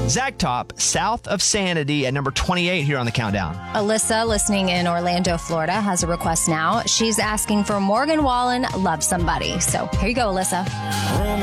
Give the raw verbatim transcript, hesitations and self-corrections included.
Zach Top, South of Sanity at number twenty-eight here on the countdown. Alyssa, listening in Orlando, Florida, has a request now. She's asking for Morgan Wallen, Love Somebody. So here you go, Alyssa.